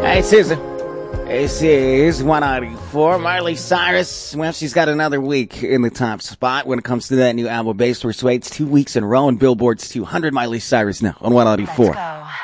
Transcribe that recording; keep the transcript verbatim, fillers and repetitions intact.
Hey, Susan. This is one ninety-four. Miley Cyrus, well, she's got another week in the top spot when it comes to that new album, Base Persuades. Two weeks in a row on Billboard's two hundred. Miley Cyrus now on one ninety-four. Let's go.